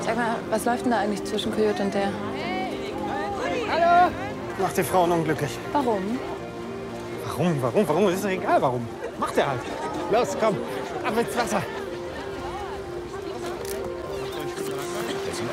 Sag mal, was läuft denn da eigentlich zwischen Coyote und der? Hallo! Macht die Frauen unglücklich. Warum? Warum? Ist doch egal, warum. Macht er halt. Los, komm, ab ins Wasser.